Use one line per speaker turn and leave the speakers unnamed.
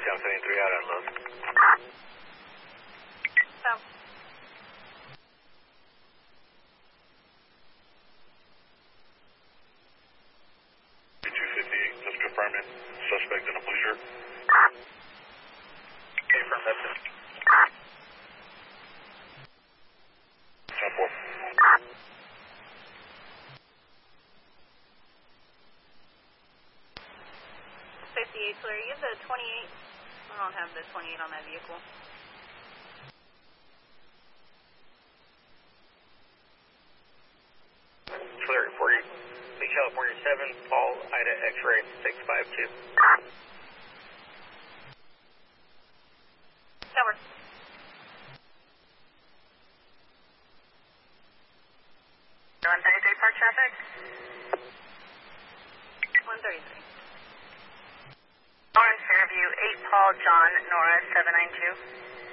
73 out on load.
So.
250, just confirming. Suspect in a blue shirt.
Confirm that.
10-4.
58 clear. You have the 28. I don't have the 28 on that vehicle.
Clear for you. Lee California 7, Paul, Ida X-ray 652.
Cover.
On 33 Park traffic.
133.
Lawrence Fairview 8, Paul, John, Nora 792.